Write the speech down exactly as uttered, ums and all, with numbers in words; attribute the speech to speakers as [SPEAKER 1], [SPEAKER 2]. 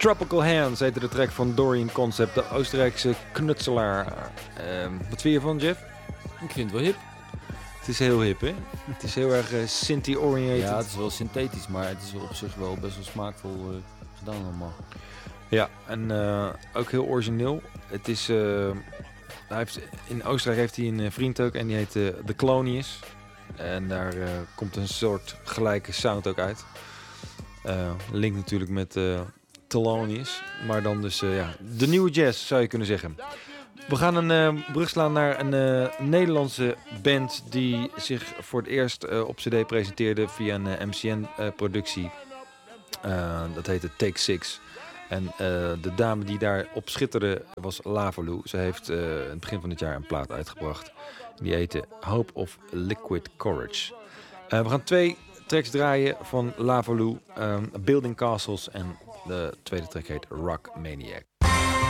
[SPEAKER 1] Tropical Hands heette de track van Dorian Concept, de Oostenrijkse knutselaar. Uh, wat vind je van, Jeff?
[SPEAKER 2] Ik vind het wel hip.
[SPEAKER 1] Het is heel hip, hè? Het is heel erg uh, synthie-oriented.
[SPEAKER 2] Ja, het is wel synthetisch, maar het is op zich wel best wel smaakvol uh, gedaan allemaal.
[SPEAKER 1] Ja, en uh, ook heel origineel. Het is... Uh, hij heeft, in Oostenrijk heeft hij een vriend ook en die heet uh, The Colonius. En daar uh, komt een soort gelijke sound ook uit. Uh, link natuurlijk met uh, Thelonious. Maar dan dus uh, ja, de nieuwe jazz zou je kunnen zeggen. We gaan een uh, brug slaan naar een uh, Nederlandse band die zich voor het eerst uh, op cd presenteerde via een uh, M C N-productie. Uh, uh, dat heette Take Six. En uh, de dame die daarop schitterde was Lavalou. Ze heeft uh, in het begin van dit jaar een plaat uitgebracht. Die heette Hope of Liquid Courage. Uh, we gaan twee tracks draaien van Lavalou. Um, Building Castles en de tweede track heet Rock Maniac.